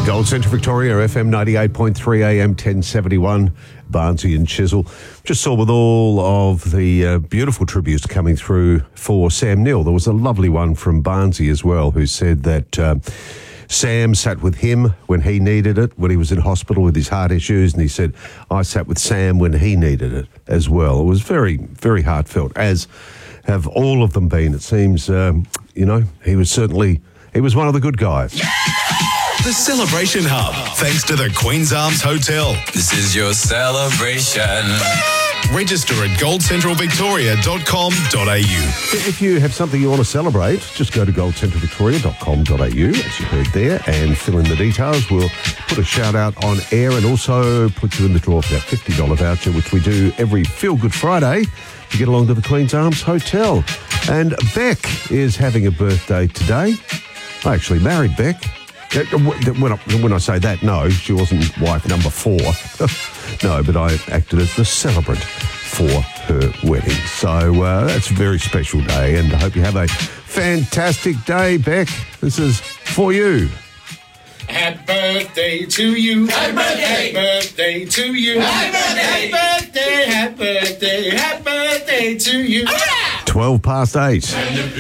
Gold Centre Victoria, FM 98.3 AM 1071, Barnsley and Chisel. Just saw with all of the beautiful tributes coming through for Sam Neill. There was a lovely one from Barnsley as well, who said that Sam sat with him when he needed it, when he was in hospital with his heart issues, and he said, I sat with Sam when he needed it as well. It was very, very heartfelt, as have all of them been. It seems, he was one of the good guys. The Celebration Hub, thanks to the Queen's Arms Hotel. This is your celebration. Register at goldcentralvictoria.com.au. If you have something you want to celebrate, just go to goldcentralvictoria.com.au, as you heard there, and fill in the details. We'll put a shout out on air and also put you in the draw for that $50 voucher, which we do every Feel Good Friday to get along to the Queen's Arms Hotel. And Beck is having a birthday today. I actually married Beck. When I say that, no, she wasn't wife number 4. No, but I acted as the celebrant for her wedding. So that's a very special day, and I hope you have a fantastic day, Beck. This is for you. Happy birthday to you. Happy birthday. Happy birthday to you. Happy birthday. Happy birthday. Happy birthday. Happy birthday to you. 12 past 8.